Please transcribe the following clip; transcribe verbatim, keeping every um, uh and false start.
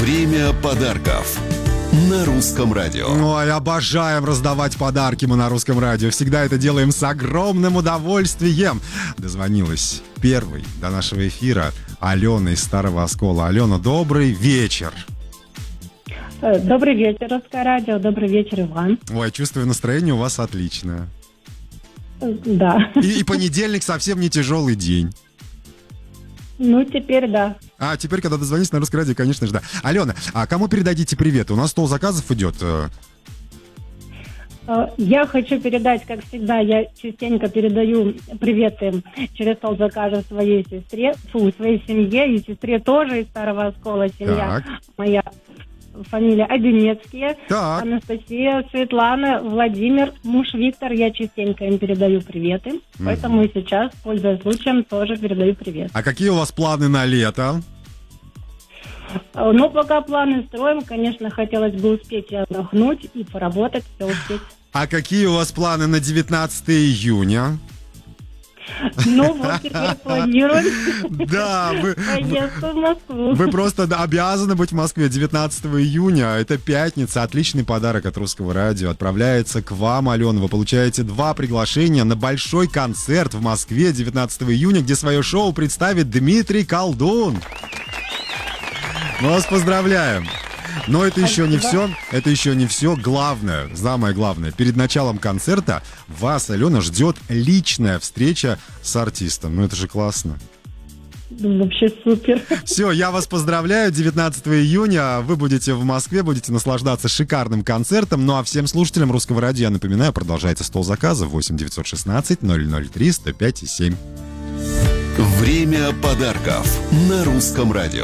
Время подарков на Русском радио. Ой, обожаем раздавать подарки мы на Русском радио. Всегда это делаем с огромным удовольствием. Дозвонилась первой до нашего эфира Алена из Старого Оскола. Алена, добрый вечер. Добрый вечер, Русское радио. Добрый вечер, Иван. Ой, чувствую, настроение у вас отличное. Да. И, и понедельник совсем не тяжелый день. Ну, теперь да. А, теперь, когда дозвонитесь на Русское радио, конечно же, да. Алена, а кому передадите привет? У нас стол заказов идет. Я хочу передать, как всегда, я частенько передаю приветы через стол заказов своей сестре, фу, своей семье, и сестре тоже из Старого Оскола, семья Так. моя. Фамилия Одинецкие, Так. Анастасия, Светлана, Владимир, муж Виктор. Я частенько им передаю приветы, mm-hmm. поэтому и сейчас, пользуясь случаем, тоже передаю привет. А какие у вас планы на лето? Ну, пока планы строим, конечно, хотелось бы успеть и отдохнуть, и поработать, все успеть. А какие у вас планы на девятнадцатое июня? Ну, вот теперь планируем Да, вы, поездку в Москву. Вы просто обязаны быть в Москве девятнадцатого июня. Это пятница. Отличный подарок от Русского радио. Отправляется к вам, Алена. Вы получаете два приглашения на большой концерт в Москве девятнадцатого июня, где свое шоу представит Дмитрий Колдун. Мы вас поздравляем. Но это еще не все, это еще не все. Главное, самое главное, перед началом концерта вас, Алена, ждет личная встреча с артистом. Ну это же классно. Вообще супер. Все, я вас поздравляю. девятнадцатого июня вы будете в Москве, будете наслаждаться шикарным концертом. Ну а всем слушателям Русского радио, я напоминаю, продолжается стол заказа восемь девятьсот шестнадцать ноль ноль три сто пять семь. Время подарков на Русском радио.